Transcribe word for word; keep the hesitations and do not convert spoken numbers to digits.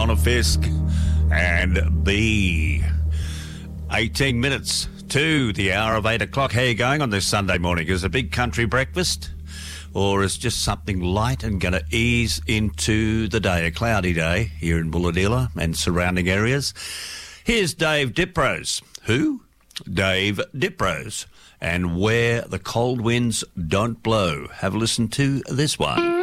Donna Fisk and B. eighteen minutes to the hour of eight o'clock. How are you going on this Sunday morning? Is it a big country breakfast? Or is just something light and going to ease into the day? A cloudy day here in Bulahdelah and surrounding areas. Here's Dave Diprose. Who? Dave Diprose. And Where the Cold Winds Don't Blow. Have a listen to this one.